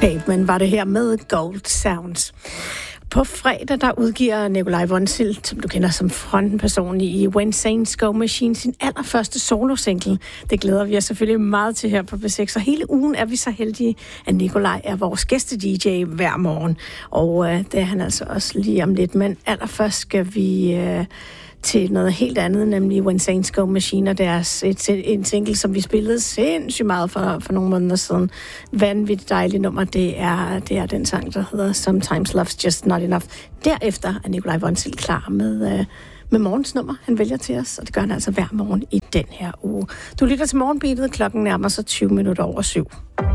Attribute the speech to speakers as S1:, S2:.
S1: Pavement var det her med Gold Sounds. På fredag, der udgiver Nikolaj Vonsild, som du kender som frontperson i When Saints Go Machine, sin allerførste solo-single. Det glæder vi os selvfølgelig meget til her på B6, og hele ugen er vi så heldige, at Nikolaj er vores gæste-DJ hver morgen. Og det er han altså også lige om lidt, men allerførst skal vi til noget helt andet, nemlig When Saints Go Machine, og deres en single, som vi spillede sindssygt meget for nogle måneder siden. Vanvittigt dejligt nummer, det er den sang, der hedder Sometimes Love's Just Not Enough. Derefter er Nikolaj Vonsild klar med morgens nummer, han vælger til os, og det gør han altså hver morgen i den her uge. Du lytter til Morgenbeatet, klokken nærmer sig 7:20.